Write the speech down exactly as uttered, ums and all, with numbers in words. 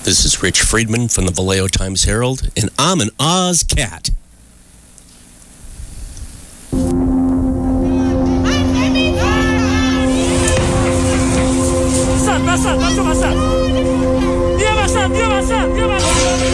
This is Rich Friedman from the Vallejo Times-Herald, and I'm an Oz cat. Pasa, pasa, pasa. Dia pasa, dia pasa, dia pasa.